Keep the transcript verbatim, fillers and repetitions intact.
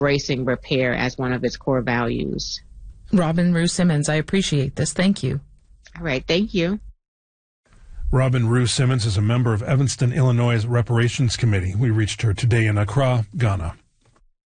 embracing repair as one of its core values. Robin Rue Simmons, I appreciate this. Thank you. All right, thank you. Robin Rue Simmons is a member of Evanston, Illinois' Reparations Committee. We reached her today in Accra, Ghana.